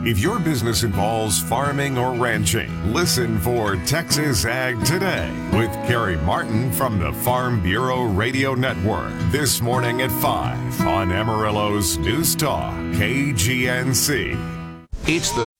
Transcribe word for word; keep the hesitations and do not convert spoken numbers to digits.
If your business involves farming or ranching, listen for Texas Ag Today with Carrie Martin from the Farm Bureau Radio Network this morning at five on Amarillo's News Talk, K G N C. It's the